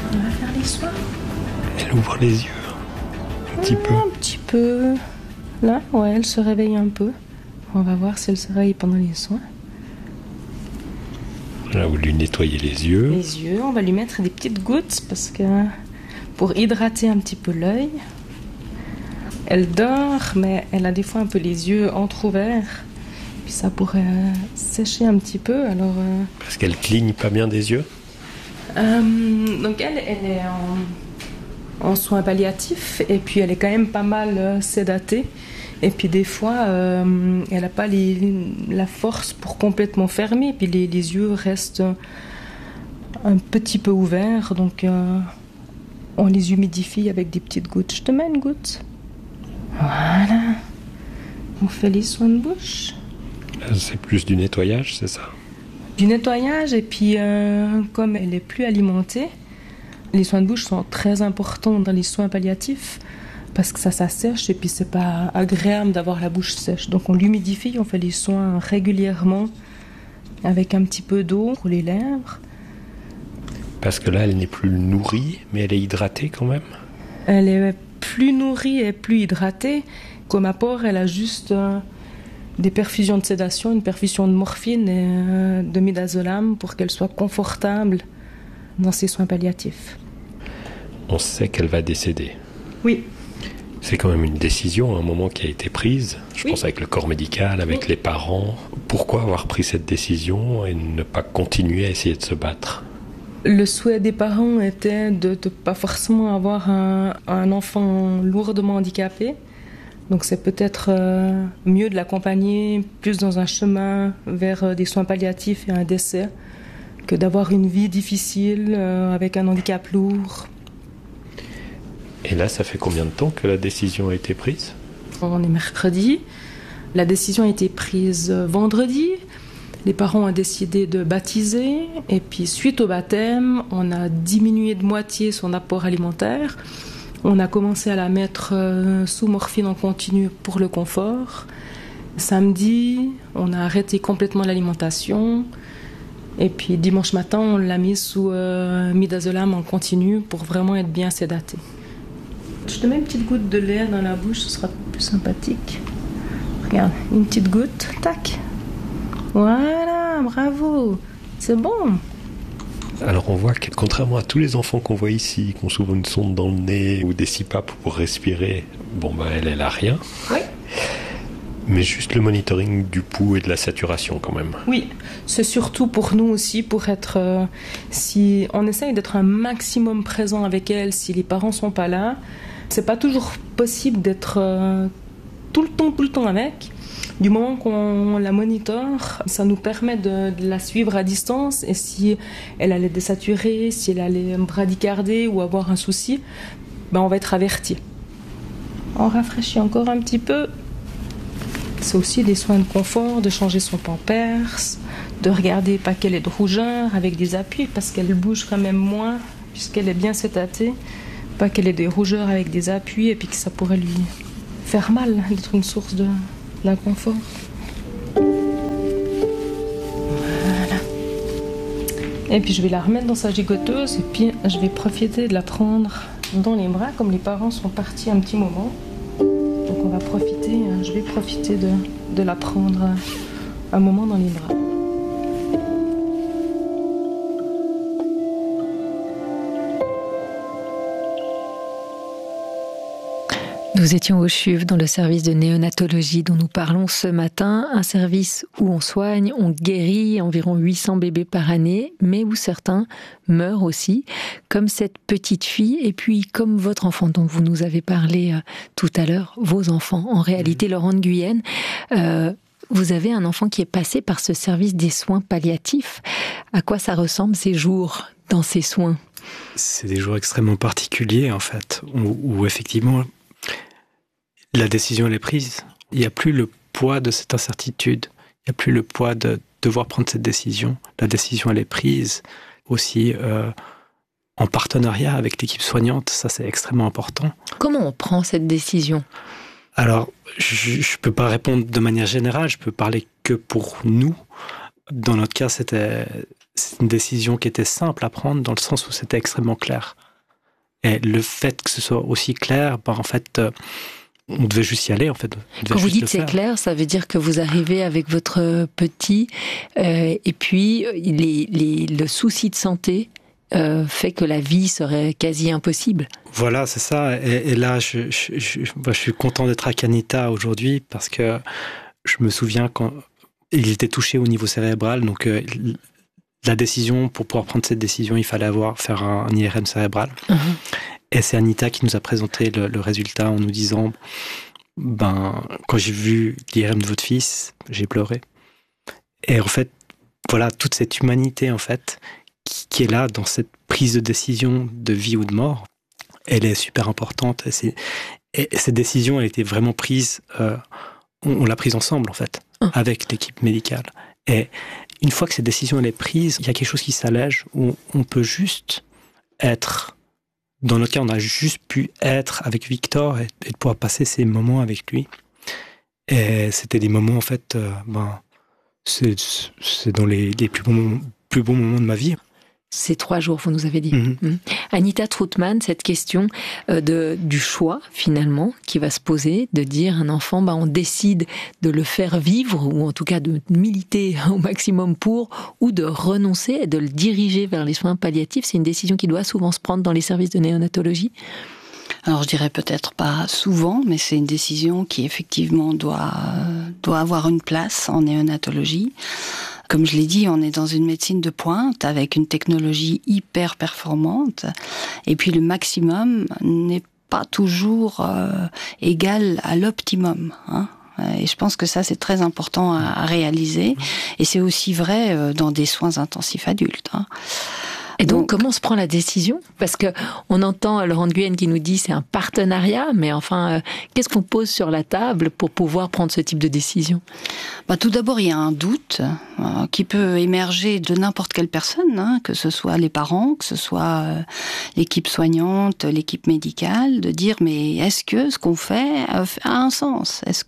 On va faire les soins. Elle ouvre les yeux un petit peu. Un petit peu. Là, ouais, elle se réveille un peu. On va voir si elle se réveille pendant les soins. Là, vous lui nettoyez les yeux. Les yeux, on va lui mettre des petites gouttes parce que pour hydrater un petit peu l'œil. Elle dort, mais elle a des fois un peu les yeux entr'ouverts. Puis ça pourrait sécher un petit peu, alors... Parce qu'elle cligne pas bien des yeux. Donc elle est en soins palliatifs et puis elle est quand même pas mal sédatée. Et puis des fois, elle n'a pas la force pour complètement fermer. Puis les yeux restent un petit peu ouverts. Donc on les humidifie avec des petites gouttes. Je te mets une goutte. Voilà. On fait les soins de bouche. C'est plus du nettoyage, c'est ça? Du nettoyage et puis comme elle n'est plus alimentée, les soins de bouche sont très importants dans les soins palliatifs. Parce que ça sèche et puis c'est pas agréable d'avoir la bouche sèche. Donc on l'humidifie, on fait les soins régulièrement avec un petit peu d'eau pour les lèvres. Parce que là, elle n'est plus nourrie, mais elle est hydratée quand même. Elle est plus nourrie et plus hydratée. Comme apport, elle a juste des perfusions de sédation, une perfusion de morphine et de midazolam pour qu'elle soit confortable dans ses soins palliatifs. On sait qu'elle va décéder. Oui. C'est quand même une décision, un moment qui a été prise. Je pense avec le corps médical, avec les parents. Pourquoi avoir pris cette décision et ne pas continuer à essayer de se battre? Le souhait des parents était de ne pas forcément avoir un enfant lourdement handicapé. Donc c'est peut-être mieux de l'accompagner plus dans un chemin vers des soins palliatifs et un décès que d'avoir une vie difficile avec un handicap lourd. Et là, ça fait combien de temps que la décision a été prise? On est mercredi. La décision a été prise vendredi. Les parents ont décidé de baptiser. Et puis, suite au baptême, on a diminué de moitié son apport alimentaire. On a commencé à la mettre sous morphine en continu pour le confort. Samedi, on a arrêté complètement l'alimentation. Et puis, dimanche matin, on l'a mis sous midazolam en continu pour vraiment être bien sédatée. Je te mets une petite goutte de lait dans la bouche, ce sera plus sympathique. Regarde, une petite goutte, tac. Voilà, bravo, c'est bon. Alors on voit que contrairement à tous les enfants qu'on voit ici, qu'on s'ouvre une sonde dans le nez ou des CPAP pour respirer, elle a rien. Oui. Mais juste le monitoring du pouls et de la saturation quand même. Oui, c'est surtout pour nous aussi, pour être... si on essaye d'être un maximum présent avec elle, si les parents sont pas là, c'est pas toujours possible d'être tout le temps avec. Du moment qu'on la monitore, ça nous permet de la suivre à distance. Et si elle allait désaturer, si elle allait bradycarder ou avoir un souci, on va être averti. On rafraîchit encore un petit peu. C'est aussi des soins de confort, de changer son pampers, de regarder pas qu'elle ait de rougeur avec des appuis, parce qu'elle bouge quand même moins, puisqu'elle est bien sédatée. Pas qu'elle ait des rougeurs avec des appuis et puis que ça pourrait lui faire mal d'être une source d'inconfort. Voilà. Et puis je vais la remettre dans sa gigoteuse et puis je vais profiter de la prendre dans les bras, comme les parents sont partis un petit moment. Donc on va profiter, je vais profiter de la prendre un moment dans les bras. Nous étions au CHUV dans le service de néonatologie dont nous parlons ce matin, un service où on soigne, on guérit environ 800 bébés par année, mais où certains meurent aussi, comme cette petite fille et puis comme votre enfant dont vous nous avez parlé tout à l'heure, vos enfants. En réalité, Laurent Nguyen, vous avez un enfant qui est passé par ce service des soins palliatifs. À quoi ça ressemble ces jours dans ces soins? C'est des jours extrêmement particuliers en fait, où effectivement... la décision elle est prise. Il n'y a plus le poids de cette incertitude. Il n'y a plus le poids de devoir prendre cette décision. La décision elle est prise aussi en partenariat avec l'équipe soignante. Ça c'est extrêmement important. Comment on prend cette décision? Alors, je ne peux pas répondre de manière générale. Je peux parler que pour nous. Dans notre cas, c'était c'est une décision qui était simple à prendre dans le sens où c'était extrêmement clair. Et le fait que ce soit aussi clair, en fait, on devait juste y aller, en fait. Quand vous dites c'est clair, ça veut dire que vous arrivez avec votre petit, et puis le souci de santé fait que la vie serait quasi impossible. Voilà, c'est ça. Et là, je suis content d'être à Kanita aujourd'hui parce que je me souviens quand il était touché au niveau cérébral, donc la décision, pour pouvoir prendre cette décision, il fallait faire un IRM cérébral. Et c'est Anita qui nous a présenté le résultat en nous disant quand j'ai vu l'IRM de votre fils, j'ai pleuré. Et en fait, voilà, toute cette humanité, en fait, qui est là dans cette prise de décision de vie ou de mort, elle est super importante. Et cette décision, elle était vraiment prise, on l'a prise ensemble, en fait, avec l'équipe médicale. Et une fois que cette décision elle est prise, il y a quelque chose qui s'allège où on peut juste être. Dans notre cas, on a juste pu être avec Victor et pouvoir passer ces moments avec lui. Et c'était des moments, en fait, c'est dans les plus beaux moments de ma vie. Ces 3 jours, vous nous avez dit. Anita Troutman, cette question du choix, finalement, qui va se poser, de dire un enfant, on décide de le faire vivre, ou en tout cas de militer au maximum pour, ou de renoncer et de le diriger vers les soins palliatifs. C'est une décision qui doit souvent se prendre dans les services de néonatologie. Alors je dirais peut-être pas souvent, mais c'est une décision qui effectivement doit avoir une place en néonatologie. Comme je l'ai dit, on est dans une médecine de pointe avec une technologie hyper performante. Et puis le maximum n'est pas toujours égal à l'optimum. Et je pense que ça, c'est très important à réaliser. Et c'est aussi vrai dans des soins intensifs adultes. Et donc, comment se prend la décision ? Parce que on entend Laurent Nguyen qui nous dit c'est un partenariat, mais enfin, qu'est-ce qu'on pose sur la table pour pouvoir prendre ce type de décision ? Tout d'abord, il y a un doute qui peut émerger de n'importe quelle personne, que ce soit les parents, que ce soit l'équipe soignante, l'équipe médicale, de dire mais est-ce que ce qu'on fait a un sens ? Est-ce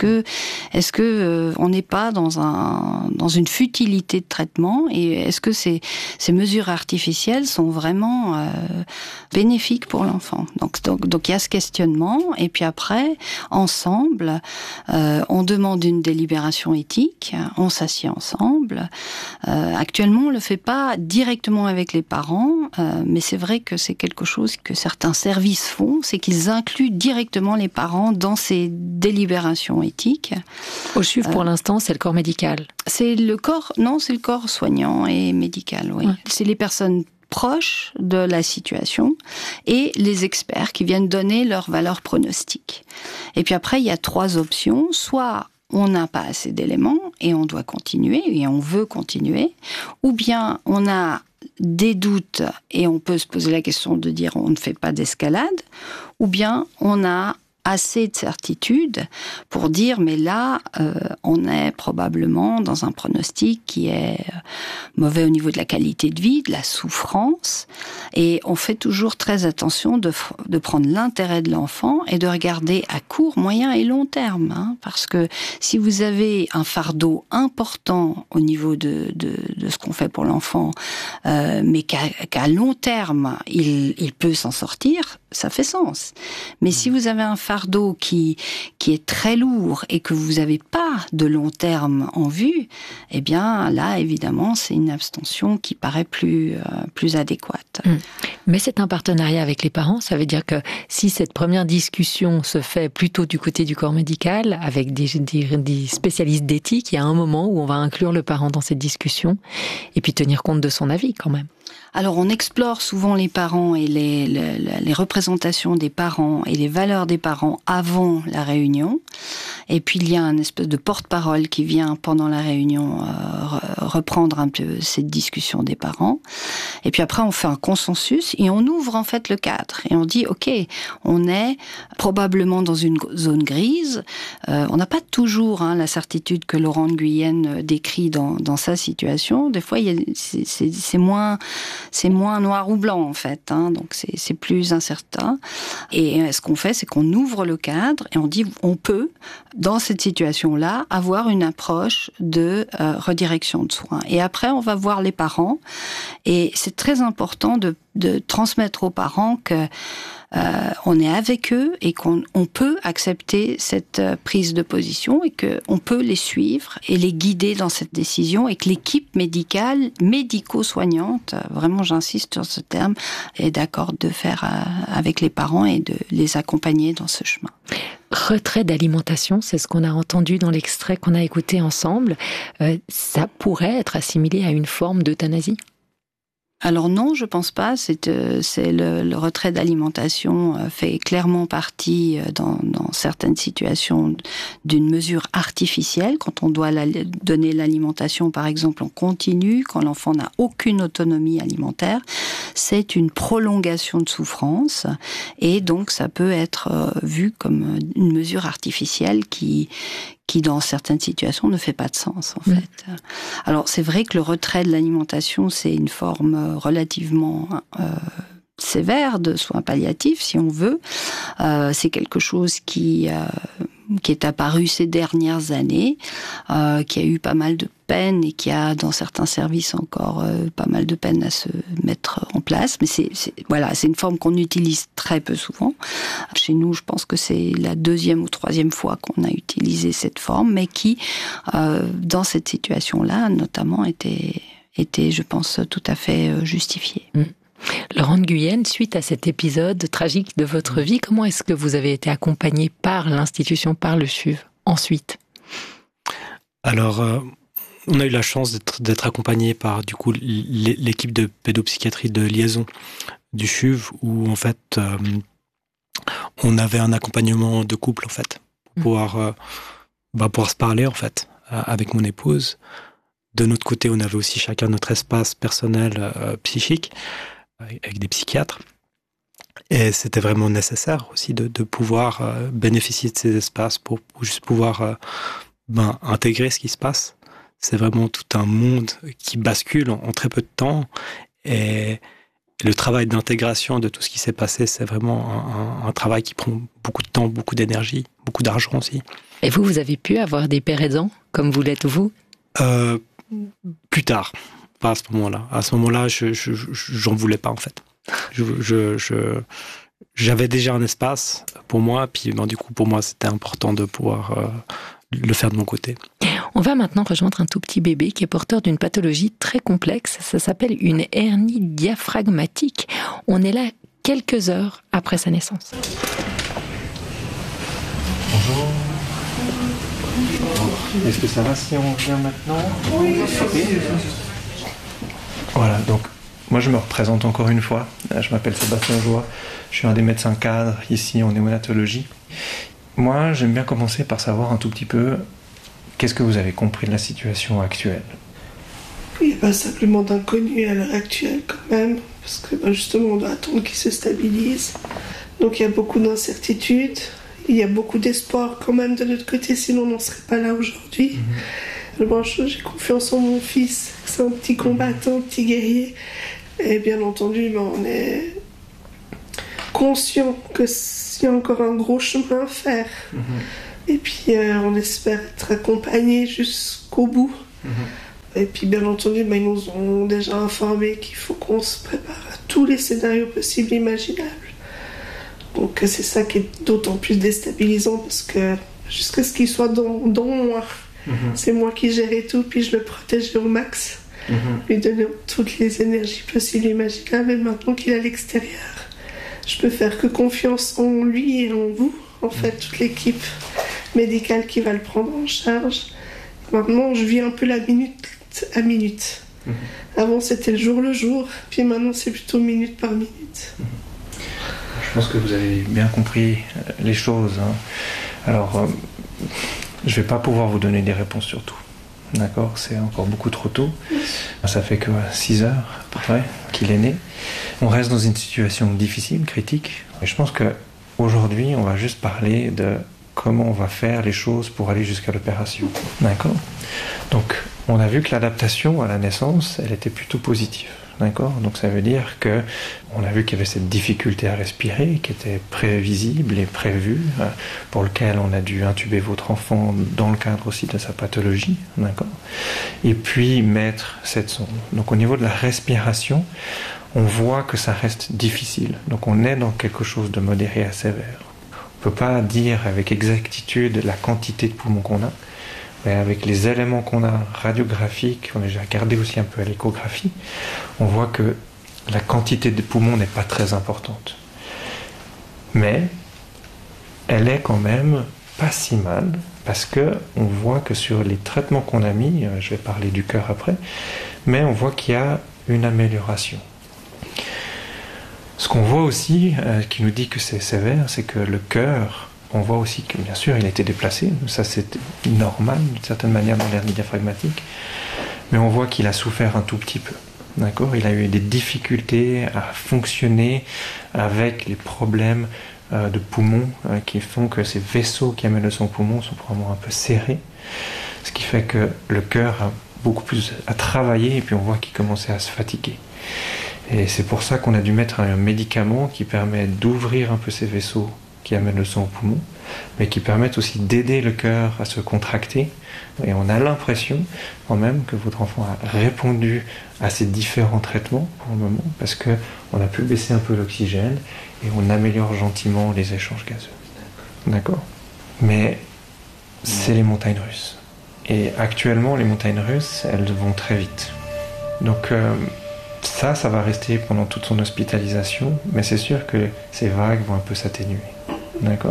que on n'est pas dans une futilité de traitement ? Et est-ce que ces mesures artificielles sont vraiment bénéfiques pour l'enfant. Donc il y a ce questionnement, et puis après, ensemble, on demande une délibération éthique, on s'assied ensemble. Actuellement, on le fait pas directement avec les parents, mais c'est vrai que c'est quelque chose que certains services font, c'est qu'ils incluent directement les parents dans ces délibérations éthiques. Au CHUV, pour l'instant, c'est le corps médical. C'est le corps soignant et médical, oui. Ouais. C'est les personnes proches de la situation et les experts qui viennent donner leur valeur pronostique. Et puis après, il y a 3 options. Soit on n'a pas assez d'éléments et on doit continuer et on veut continuer, ou bien on a des doutes et on peut se poser la question de dire on ne fait pas d'escalade, ou bien on a assez de certitude pour dire mais là on est probablement dans un pronostic qui est mauvais au niveau de la qualité de vie, de la souffrance, et on fait toujours très attention de prendre l'intérêt de l'enfant et de regarder à court, moyen et long terme, parce que si vous avez un fardeau important au niveau de ce qu'on fait pour l'enfant, mais qu'à long terme il peut s'en sortir, ça fait sens. Mais si vous avez un fardeau qui est très lourd et que vous n'avez pas de long terme en vue, eh bien là, évidemment, c'est une abstention qui paraît plus adéquate. Mais c'est un partenariat avec les parents. Ça veut dire que si cette première discussion se fait plutôt du côté du corps médical, avec des spécialistes d'éthique, il y a un moment où on va inclure le parent dans cette discussion et puis tenir compte de son avis quand même. Alors, on explore souvent les parents et les représentations des parents et les valeurs des parents avant la réunion. Et puis, il y a un espèce de porte-parole qui vient pendant la réunion reprendre un peu cette discussion des parents. Et puis après, on fait un consensus et on ouvre en fait le cadre. Et on dit, OK, on est probablement dans une zone grise. On n'a pas toujours la certitude que Laurent Nguyen décrit dans sa situation. Des fois, c'est moins noir ou blanc, en fait. Donc, c'est plus incertain. Et ce qu'on fait, c'est qu'on ouvre le cadre et on dit, on peut dans cette situation-là, avoir une approche de redirection de soins. Et après, on va voir les parents. Et c'est très important de transmettre aux parents que on est avec eux et qu'on peut accepter cette prise de position et qu'on peut les suivre et les guider dans cette décision et que l'équipe médicale, médico-soignante, vraiment j'insiste sur ce terme, est d'accord de faire avec les parents et de les accompagner dans ce chemin. Retrait d'alimentation, c'est ce qu'on a entendu dans l'extrait qu'on a écouté ensemble. Ça pourrait être assimilé à une forme d'euthanasie ? Alors non, je pense pas. C'est le retrait d'alimentation fait clairement partie dans certaines situations d'une mesure artificielle. Quand on doit donner l'alimentation, par exemple, en continu, quand l'enfant n'a aucune autonomie alimentaire, c'est une prolongation de souffrance et donc ça peut être vu comme une mesure artificielle qui dans certaines situations ne fait pas de sens en fait. Alors c'est vrai que le retrait de l'alimentation c'est une forme relativement sévère de soins palliatifs si on veut. C'est quelque chose qui est apparu ces dernières années, qui a eu pas mal de peine et qui a dans certains services encore pas mal de peine à se mettre en place. Mais c'est une forme qu'on utilise très peu souvent. Chez nous, je pense que c'est la 2e ou 3e fois qu'on a utilisé cette forme, mais qui, dans cette situation-là, notamment, était, je pense, tout à fait justifiée. Laurent Nguyen, suite à cet épisode tragique de votre vie, comment est-ce que vous avez été accompagné par l'institution, par le CHUV, ensuite ? Alors, on a eu la chance d'être accompagné par, du coup, l'équipe de pédopsychiatrie de liaison du CHUV, où, en fait, on avait un accompagnement de couple, en fait, pour pouvoir se parler, en fait, avec mon épouse. De notre côté, on avait aussi chacun notre espace personnel psychique, avec des psychiatres. Et c'était vraiment nécessaire aussi de pouvoir bénéficier de ces espaces pour juste pouvoir intégrer ce qui se passe. C'est vraiment tout un monde qui bascule en très peu de temps. Et le travail d'intégration de tout ce qui s'est passé, c'est vraiment un travail qui prend beaucoup de temps, beaucoup d'énergie, beaucoup d'argent aussi. Et vous avez pu avoir des pères aidants, comme vous l'êtes vous ? Plus tard. Pas à ce moment-là. À ce moment-là, j'en voulais pas, en fait. J'avais déjà un espace pour moi, puis du coup, pour moi, c'était important de pouvoir le faire de mon côté. On va maintenant rejoindre un tout petit bébé qui est porteur d'une pathologie très complexe. Ça s'appelle une hernie diaphragmatique. On est là quelques heures après sa naissance. Bonjour. Est-ce que ça va si on vient maintenant ? Oui. Voilà, donc moi je me représente encore une fois. Je m'appelle Sébastien Joie. Je suis un des médecins cadres ici en néonatologie. Moi, j'aime bien commencer par savoir un tout petit peu qu'est-ce que vous avez compris de la situation actuelle. Il n'y a pas simplement d'inconnu à l'heure actuelle quand même, parce que justement on doit attendre qu'il se stabilise. Donc il y a beaucoup d'incertitudes, il y a beaucoup d'espoir quand même de notre côté, sinon on n'en serait pas là aujourd'hui. Bon, j'ai confiance en mon fils, c'est un petit combattant, un petit guerrier. Et bien entendu, on est conscient qu'il y a encore un gros chemin à faire. Et puis on espère être accompagnés jusqu'au bout. Et puis bien entendu, ils nous ont déjà informé qu'il faut qu'on se prépare à tous les scénarios possibles et imaginables. Donc c'est ça qui est d'autant plus déstabilisant, parce que jusqu'à ce qu'il soit dans moi, c'est moi qui gérais tout, puis je le protégeais au max, lui donnais toutes les énergies possibles et imaginables. Et maintenant qu'il est à l'extérieur, je peux faire que confiance en lui et en vous, en fait, toute l'équipe médicale qui va le prendre en charge. Maintenant, je vis un peu la minute à minute. Avant, c'était le jour, puis maintenant, c'est plutôt minute par minute. Je pense que vous avez bien compris les choses. Alors, je ne vais pas pouvoir vous donner des réponses sur tout. D'accord ? C'est encore beaucoup trop tôt. Ça fait que 6 heures, à peu près, qu'il est né. On reste dans une situation difficile, critique. Et je pense qu'aujourd'hui, on va juste parler de comment on va faire les choses pour aller jusqu'à l'opération. D'accord ? Donc, on a vu que l'adaptation à la naissance, elle était plutôt positive. D'accord ? Donc ça veut dire que on a vu qu'il y avait cette difficulté à respirer qui était prévisible et prévue, pour lequel on a dû intuber votre enfant dans le cadre aussi de sa pathologie, d'accord ? Et puis mettre cette sonde. Donc au niveau de la respiration, on voit que ça reste difficile. Donc on est dans quelque chose de modéré à sévère. On ne peut pas dire avec exactitude la quantité de poumons qu'on a, mais avec les éléments qu'on a radiographiques, on a déjà regardé aussi un peu à l'échographie, on voit que la quantité de poumons n'est pas très importante. Mais elle est quand même pas si mal, parce que on voit que sur les traitements qu'on a mis, je vais parler du cœur après, mais on voit qu'il y a une amélioration. Ce qu'on voit aussi, qui nous dit que c'est sévère, c'est que le cœur, on voit aussi que, bien sûr, il a été déplacé. Ça, c'est normal, d'une certaine manière, dans l'hernie diaphragmatique. Mais on voit qu'il a souffert un tout petit peu. D'accord ? Il a eu des difficultés à fonctionner avec les problèmes de poumons qui font que ces vaisseaux qui amènent son poumon sont probablement un peu serrés. Ce qui fait que le cœur a beaucoup plus à travailler et puis on voit qu'il commençait à se fatiguer. Et c'est pour ça qu'on a dû mettre un médicament qui permet d'ouvrir un peu ces vaisseaux qui amènent le sang au poumon, mais qui permettent aussi d'aider le cœur à se contracter. Et on a l'impression quand même que votre enfant a répondu à ces différents traitements pour le moment, parce qu'on a pu baisser un peu l'oxygène et on améliore gentiment les échanges gazeux. D'accord ? Mais c'est les montagnes russes. Et actuellement, les montagnes russes, elles vont très vite. Donc ça va rester pendant toute son hospitalisation, mais c'est sûr que ces vagues vont un peu s'atténuer. D'accord ?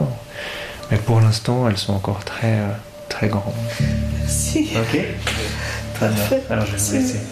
Mais pour l'instant, elles sont encore très, très grandes. Merci. Ok ? Très bien. Alors je vais vous laisser.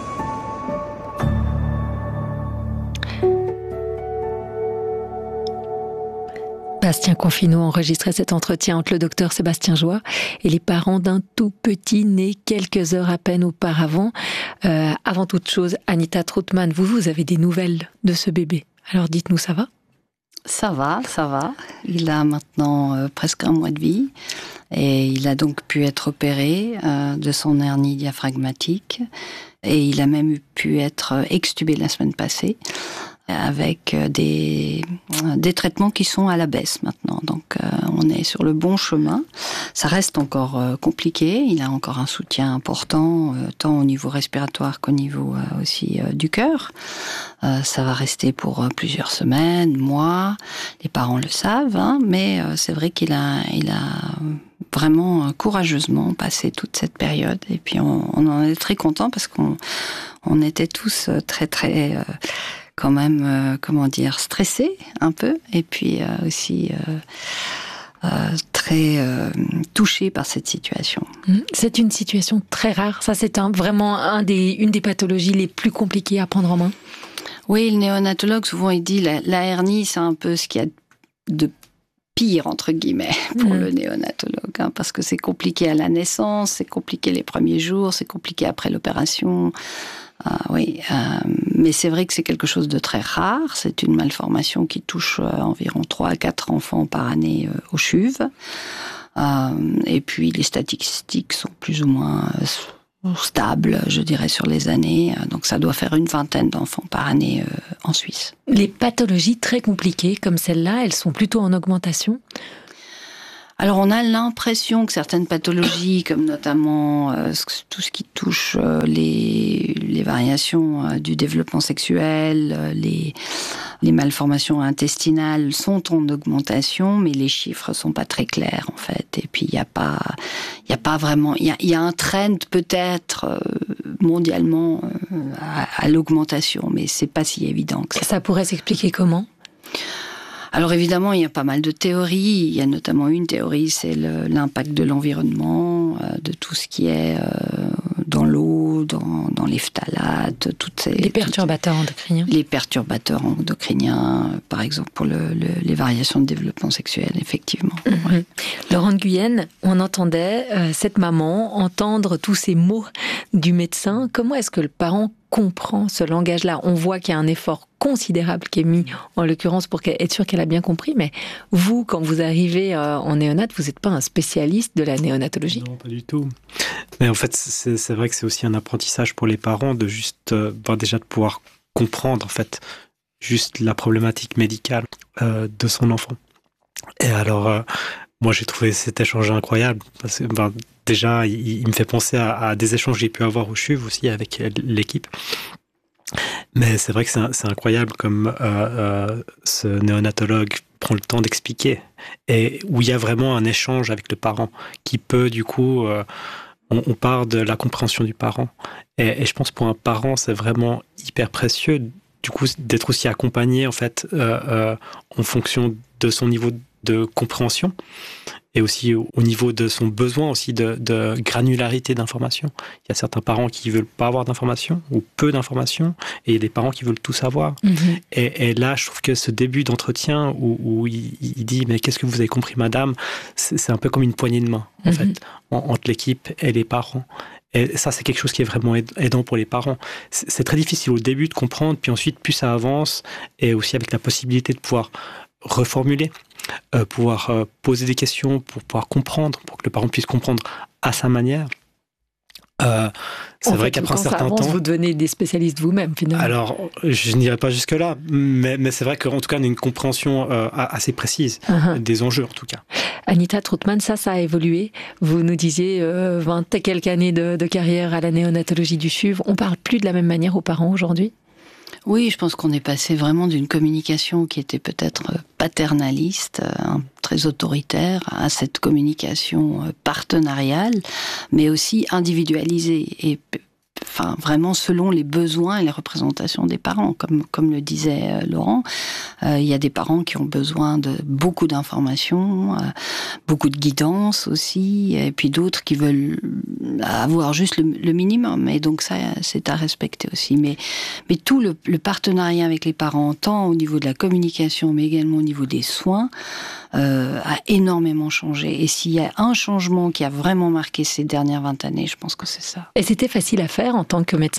Bastien Confineau enregistrait cet entretien entre le docteur Sébastien Joie et les parents d'un tout petit né quelques heures à peine auparavant. Avant toute chose, Anita Troutman, vous avez des nouvelles de ce bébé. Alors dites-nous, ça va ? Ça va. Il a maintenant presque 1 mois de vie et il a donc pu être opéré de son hernie diaphragmatique et il a même pu être extubé la semaine passée avec des traitements qui sont à la baisse maintenant. Donc on est sur le bon chemin. Ça reste encore compliqué. Il a encore un soutien important, tant au niveau respiratoire qu'au niveau aussi du cœur. Ça va rester pour plusieurs semaines, mois. Les parents le savent, hein, mais c'est vrai qu'il a vraiment courageusement passé toute cette période. Et puis on en est très contents parce qu'on était tous très très quand même, stressé un peu, et puis aussi très touché par cette situation. C'est une situation très rare. Ça, c'est vraiment une des pathologies les plus compliquées à prendre en main. Oui, le néonatologue, souvent, il dit la hernie, c'est un peu ce qu'il y a de pire, entre guillemets, pour le néonatologue, hein, parce que c'est compliqué à la naissance, c'est compliqué les premiers jours, c'est compliqué après l'opération. Mais c'est vrai que c'est quelque chose de très rare. C'est une malformation qui touche environ 3 à 4 enfants par année au CHUV. Et puis les statistiques sont plus ou moins stables, je dirais, sur les années. Donc ça doit faire une 20aine d'enfants par année en Suisse. Les pathologies très compliquées comme celle-là, elles sont plutôt en augmentation ? Alors on a l'impression que certaines pathologies, comme notamment tout ce qui touche les variations du développement sexuel, les malformations intestinales sont en augmentation, mais les chiffres sont pas très clairs en fait. Et puis il y a pas vraiment, il y a un trend peut-être mondialement à l'augmentation, mais c'est pas si évident que ça. Ça pourrait s'expliquer comment ? Alors évidemment, il y a pas mal de théories. Il y a notamment une théorie, c'est l'impact de l'environnement, de tout ce qui est dans l'eau, dans les phtalates, les perturbateurs endocriniens. Les perturbateurs endocriniens, par exemple pour les variations de développement sexuel, effectivement. Ouais. Laurent Guyenne, on entendait cette maman entendre tous ces mots du médecin. Comment est-ce que le parent comprend ce langage-là. On voit qu'il y a un effort considérable qui est mis, en l'occurrence, pour être sûr qu'elle a bien compris. Mais vous, quand vous arrivez en néonat, vous n'êtes pas un spécialiste de la néonatologie. Non, pas du tout. Mais en fait, c'est vrai que c'est aussi un apprentissage pour les parents de juste, déjà de pouvoir comprendre, en fait, juste la problématique médicale de son enfant. Et alors, moi, j'ai trouvé cet échange incroyable. Parce que, déjà, il me fait penser à des échanges que j'ai pu avoir au CHUV aussi avec l'équipe. Mais c'est vrai que c'est incroyable comme ce néonatologue prend le temps d'expliquer et où il y a vraiment un échange avec le parent qui peut, du coup, on part de la compréhension du parent. Et je pense pour un parent, c'est vraiment hyper précieux, du coup, d'être aussi accompagné, en fait, en fonction de son niveau de compréhension et aussi au niveau de son besoin aussi de granularité d'information. Il y a certains parents qui veulent pas avoir d'informations ou peu d'informations et il y a des parents qui veulent tout savoir. Mm-hmm. Et là, je trouve que ce début d'entretien où il dit « mais qu'est-ce que vous avez compris, madame ?» c'est un peu comme une poignée de main, en fait, entre l'équipe et les parents. Et ça, c'est quelque chose qui est vraiment aidant pour les parents. C'est très difficile au début de comprendre, puis ensuite, plus ça avance, et aussi avec la possibilité de pouvoir reformuler, pouvoir poser des questions, pour pouvoir comprendre, pour que le parent puisse comprendre à sa manière. C'est vrai qu'après un certain temps... vous devenez des spécialistes vous-même, finalement. Alors, je n'irai pas jusque-là, mais c'est vrai qu'en tout cas, on a une compréhension assez précise des enjeux, en tout cas. Anita Troutman, ça a évolué. Vous nous disiez 20 et quelques années de carrière à la néonatologie du CHUV. On parle plus de la même manière aux parents aujourd'hui ? Oui, je pense qu'on est passé vraiment d'une communication qui était peut-être paternaliste, très autoritaire, à cette communication partenariale, mais aussi individualisée et enfin vraiment selon les besoins et les représentations des parents, comme le disait Laurent. Il y a des parents qui ont besoin de beaucoup d'informations, beaucoup de guidance aussi, et puis d'autres qui veulent avoir juste le minimum. Et donc ça, c'est à respecter aussi. Mais tout le partenariat avec les parents, tant au niveau de la communication, mais également au niveau des soins, a énormément changé. Et s'il y a un changement qui a vraiment marqué ces dernières 20 années, je pense que c'est ça. Et c'était facile à faire en tant que médecin ?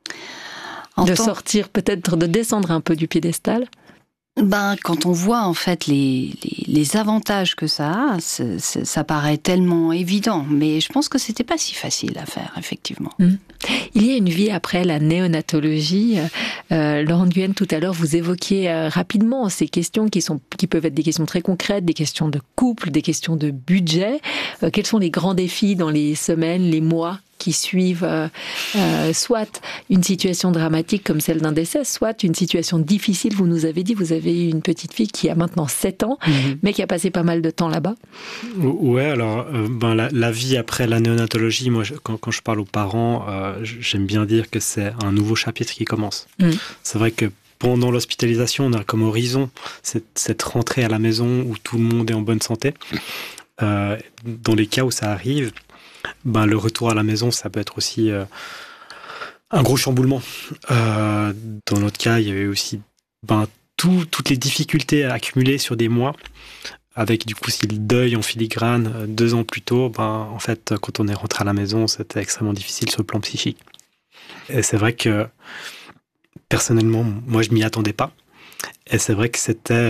Sortir peut-être, de descendre un peu du piédestal ? Quand on voit en fait les avantages que ça a, ça paraît tellement évident. Mais je pense que c'était pas si facile à faire, effectivement. Il y a une vie après la néonatologie. Laurent Nguyen, tout à l'heure, vous évoquiez rapidement ces questions qui peuvent être des questions très concrètes, des questions de couple, des questions de budget. Quels sont les grands défis dans les semaines, les mois qui suivent soit une situation dramatique comme celle d'un décès, soit une situation difficile. Vous nous avez dit, vous avez une petite fille qui a maintenant 7 ans, mais qui a passé pas mal de temps là-bas. Ouais, alors la vie après la néonatologie, moi quand je parle aux parents, j'aime bien dire que c'est un nouveau chapitre qui commence. C'est vrai que pendant l'hospitalisation, on a comme horizon cette rentrée à la maison où tout le monde est en bonne santé. Dans les cas où ça arrive, le retour à la maison, ça peut être aussi un gros chamboulement. Dans notre cas, il y avait aussi toutes les difficultés accumulées sur des mois, avec du coup si le deuil en filigrane 2 ans plus tôt. En fait, quand on est rentré à la maison, c'était extrêmement difficile sur le plan psychique. Et c'est vrai que personnellement, moi, je m'y attendais pas. Et c'est vrai que c'était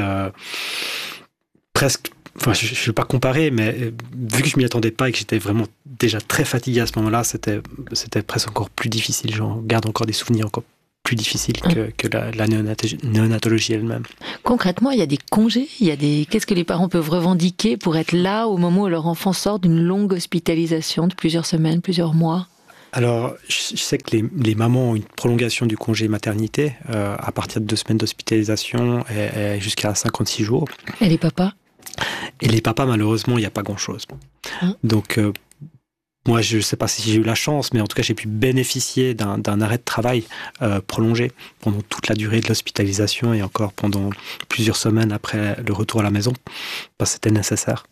presque... Enfin, je ne vais pas comparer, mais vu que je m'y attendais pas et que j'étais vraiment déjà très fatigué à ce moment-là, c'était presque encore plus difficile. J'en garde encore des souvenirs encore plus difficiles que la néonatologie elle-même. Concrètement, il y a des congés, qu'est-ce que les parents peuvent revendiquer pour être là au moment où leur enfant sort d'une longue hospitalisation de plusieurs semaines, plusieurs mois ? Alors, je sais que les mamans ont une prolongation du congé maternité à partir de 2 semaines d'hospitalisation et jusqu'à 56 jours. Et les papas ? Et les papas, malheureusement, il n'y a pas grand-chose. Donc, moi, je ne sais pas si j'ai eu la chance, mais en tout cas, j'ai pu bénéficier d'un arrêt de travail prolongé pendant toute la durée de l'hospitalisation et encore pendant plusieurs semaines après le retour à la maison, parce que c'était nécessaire.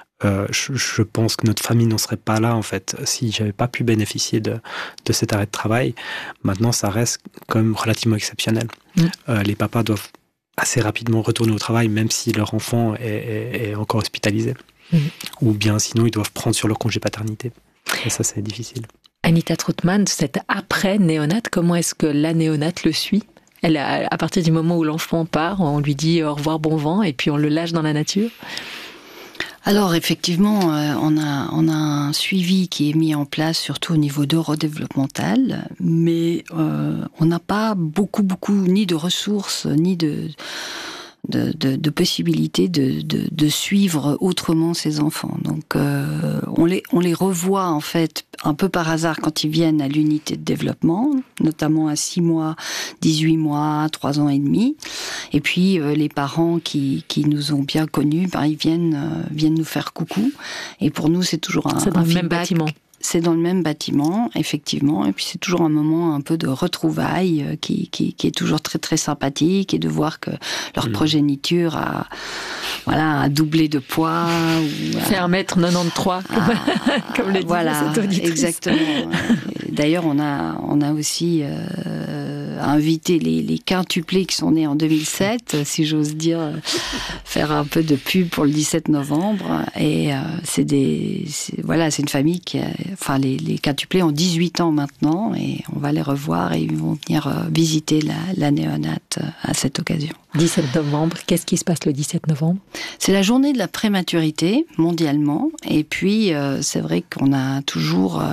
Je pense que notre famille n'en serait pas là, en fait, si je n'avais pas pu bénéficier de cet arrêt de travail. Maintenant, ça reste quand même relativement exceptionnel. Les papas doivent assez rapidement retourner au travail, même si leur enfant est encore hospitalisé. Ou bien sinon, ils doivent prendre sur leur congé paternité. Et ça, c'est difficile. Anita Troutman, cet après-néonate, comment est-ce que la néonate le suit ? À partir du moment où l'enfant part, on lui dit au revoir, bon vent, et puis on le lâche dans la nature ? Alors effectivement, on a un suivi qui est mis en place surtout au niveau neurodéveloppemental, mais on n'a pas beaucoup ni de ressources ni de possibilités de suivre autrement ces enfants. Donc on les revoit en fait un peu par hasard quand ils viennent à l'unité de développement, notamment à 6 mois, 18 mois, 3 ans et demi. Et puis les parents qui nous ont bien connus, ils viennent nous faire coucou. Et pour nous, c'est toujours un feedback. Même bâtiment. C'est dans le même bâtiment, effectivement, et puis c'est toujours un moment un peu de retrouvailles qui est toujours très très sympathique, et de voir que leur progéniture a doublé de poids. Fait 1m93, comme le disait cette auditrice. Exactement. D'ailleurs, on a aussi invité les quintuplés qui sont nés en 2007, si j'ose dire, faire un peu de pub pour le 17 novembre. Et c'est une famille qui les quintuplés ont 18 ans maintenant, et on va les revoir, et ils vont venir visiter la néonate à cette occasion. 17 novembre, qu'est-ce qui se passe le 17 novembre ? C'est la journée de la prématurité mondialement, et puis c'est vrai qu'on a toujours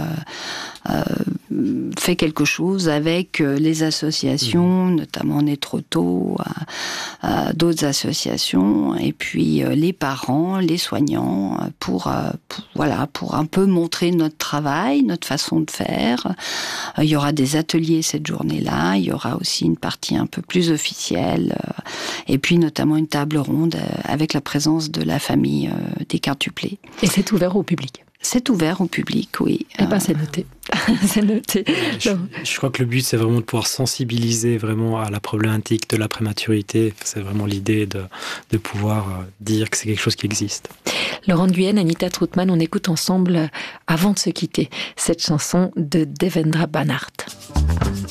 fait quelque chose avec les associations, notamment Né Trop Tôt, d'autres associations, et puis les parents, les soignants, pour un peu montrer notre travail, notre façon de faire. Il y aura des ateliers cette journée-là, il y aura aussi une partie un peu plus officielle, et puis notamment une table ronde avec la présence de la famille des quintuplés. Et c'est ouvert au public ? C'est ouvert au public, oui. Eh bien, c'est noté. C'est noté. Je crois que le but, c'est vraiment de pouvoir sensibiliser vraiment à la problématique de la prématurité. C'est vraiment l'idée de pouvoir dire que c'est quelque chose qui existe. Laurent Guyenne, Anita Troutman, on écoute ensemble, avant de se quitter, cette chanson de Devendra Banhart.